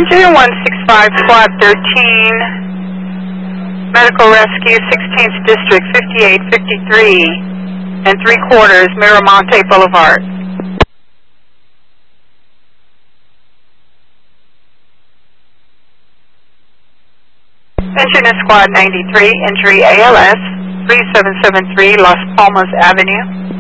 Engine 165, Squad 13, Medical Rescue, 16th District, 5853 and 3/4 Miramonte Boulevard. Engine is Squad 93, injury ALS, 3773 Las Palmas Avenue.